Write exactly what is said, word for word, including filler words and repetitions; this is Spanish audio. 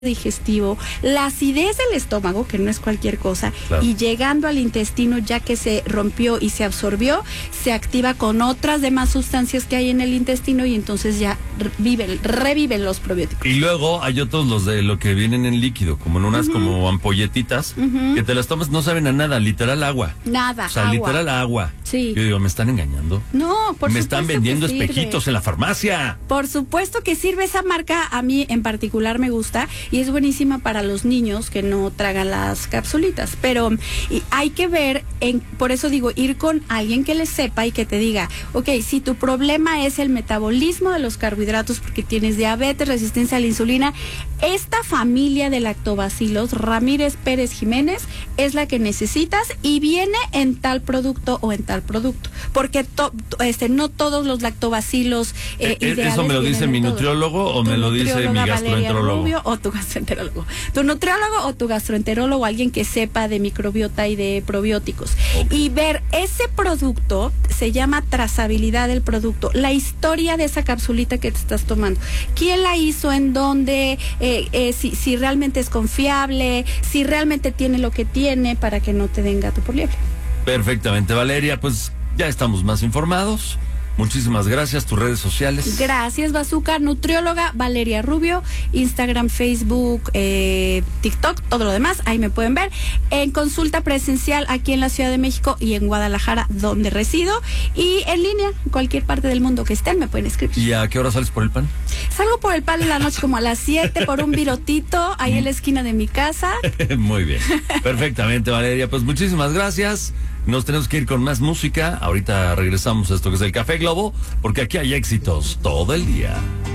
digestivo, la acidez del estómago, que no es cualquier cosa, claro. Y llegando al intestino, ya que se rompió y se absorbió, se activa con otras demás sustancias que hay en el intestino y entonces ya viven, reviven los probióticos. Y luego hay otros, los de lo que vienen en líquido, como en unas uh-huh. como ampolletitas, uh-huh. que te las tomas, no saben a nada, literal agua. Nada, O sea, agua. literal agua. Sí. Yo digo, ¿me están engañando? No, por Me supuesto están vendiendo que espejitos sirve. en la farmacia. Por supuesto que sirve. Esa marca a mí en particular me gusta y es buenísima para los niños que no tragan las capsulitas, pero y hay que ver, en, por eso digo, ir con alguien que le sepa y que te diga, ok, si tu problema es el metabolismo de los carbohidratos porque tienes diabetes, resistencia a la insulina, esta familia de lactobacilos Ramírez Pérez Jiménez es la que necesitas y viene en tal producto o en tal producto, porque to, este, no todos los lactobacilos eh, eh, ideales. ¿Eso me lo dice mi nutriólogo o me lo dice mi gastroenterólogo? Rubio, o tu gastroenterólogo. Tu nutriólogo o tu gastroenterólogo, alguien que sepa de microbiota y de probióticos. Okay. Y ver ese producto, se llama trazabilidad del producto, la historia de esa capsulita que te estás tomando. ¿Quién la hizo? ¿En dónde? Eh, eh, si, si realmente es confiable, si realmente tiene lo que tiene para que no te den gato por liebre. Perfectamente, Valeria, pues ya estamos más informados. Muchísimas gracias. Tus redes sociales. Gracias, Bazooka. Nutrióloga Valeria Rubio. Instagram, Facebook, eh, TikTok, todo lo demás. Ahí me pueden ver. En consulta presencial aquí en la Ciudad de México y en Guadalajara, donde resido. Y en línea, en cualquier parte del mundo que estén, me pueden escribir. ¿Y a qué hora sales por el pan? Salgo por el pan en la noche como a las siete por un virotito ahí en la esquina de mi casa. Muy bien. Perfectamente, Valeria. Pues muchísimas gracias. Nos tenemos que ir con más música. Ahorita regresamos a esto que es el Café Globo, porque aquí hay éxitos todo el día.